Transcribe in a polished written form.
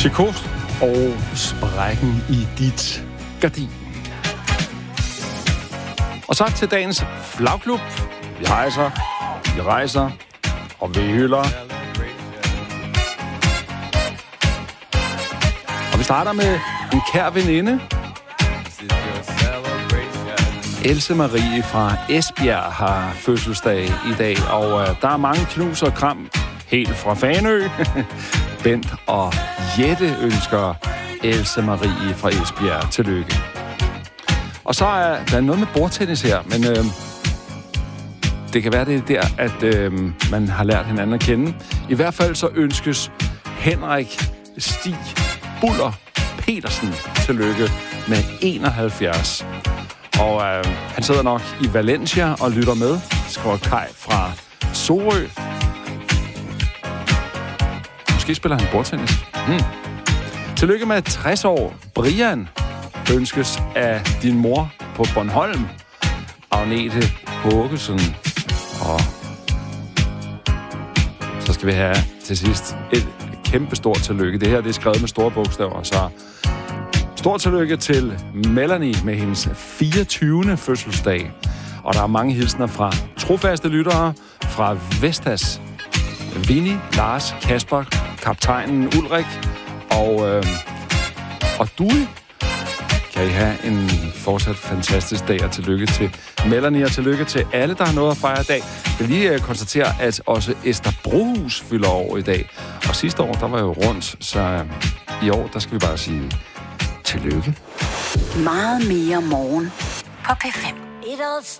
Tjekov og sprækken i dit gardin. Og så til dagens flagklub. Vi rejser, og vi hylder. Og vi starter med en kær veninde. Else Marie fra Esbjerg har fødselsdag i dag, og der er mange knus og kram helt fra Fanø. Bent og Jette ønsker Else Marie fra Esbjerg tillykke. Og så er der noget med bordtennis her, men det kan være, det er der, at man har lært hinanden at kende. I hvert fald så ønskes Henrik Stig Buller Petersen tillykke med 71. Og han sidder nok i Valencia og lytter med, skriver Kai fra Sorø. Måske spiller han bordtennis. Tillykke med 60 år. Brian ønskes af din mor på Bornholm, Agnete Hågesen. Og så skal vi have til sidst et kæmpe stort tillykke. Det her det er skrevet med store bogstaver, så stort tillykke til Melanie med hendes 24. fødselsdag. Og der er mange hilsner fra trofaste lyttere, fra Vestas, Vinnie, Lars, Kasper, kaptajnen Ulrik og Due. Kan I have en fortsat fantastisk dag, og tillykke til Melanie, og tillykke til alle, der har noget at fejre i dag. Jeg vil lige konstatere, at også Esther Brohus fylder år i dag. Og sidste år, der var jo rundt, så i år, der skal vi bare sige tillykke. Meget mere morgen på P5. It all